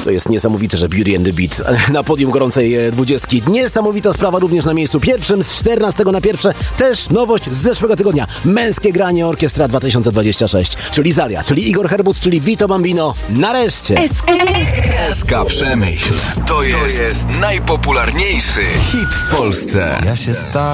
To jest niesamowite, że Beauty and the Beat na podium gorącej 20. Niesamowita sprawa również na miejscu pierwszym z 14 na pierwsze. Też nowość z zeszłego tygodnia. Męskie granie Orkiestra 2026. Czyli Zalia, czyli Igor Herbut, czyli Vito Bambino. Nareszcie. SK Przemyśl. To jest najpopularniejszy hit w Polsce. Ja się